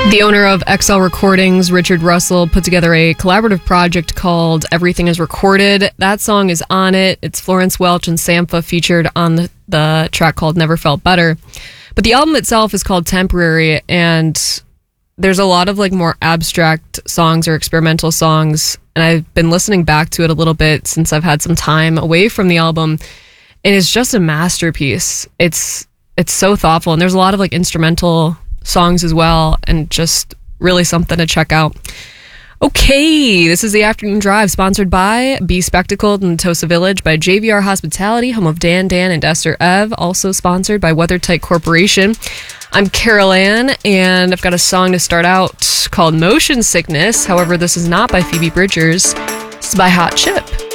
The owner of XL Recordings, Richard Russell, put together a collaborative project called Everything is Recorded. That song is on it. It's Florence Welch and Sampha featured on the track called Never Felt Better. But the album itself is called Temporary, and there's a lot of like more abstract songs or experimental songs, and I've been listening back to it a little bit since I've had some time away from the album, and it's just a masterpiece. It's so thoughtful, and there's a lot of like instrumental songs as well, and just really something to check out. Okay, this is the Afternoon Drive, sponsored by Be Spectacled in Tosa Village, by JVR Hospitality, home of Dan and Esther Ev, also sponsored by WeatherTight Corporation. I'm Carol Ann, and I've got a song to start out called Motion Sickness. However, this is not by Phoebe Bridgers. This is by Hot Chip.